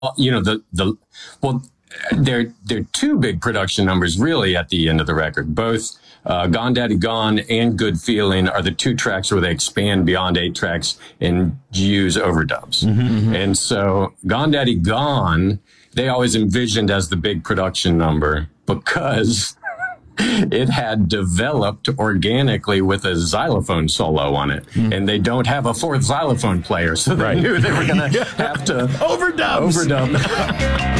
well, there are two big production numbers really at the end of the record. Both Gone Daddy Gone and Good Feeling are the two tracks where they expand beyond 8 tracks and use overdubs. And so Gone Daddy Gone, they always envisioned as the big production number because it had developed organically with a xylophone solo on it. And they don't have a fourth xylophone player, so they knew they were going to have to overdub.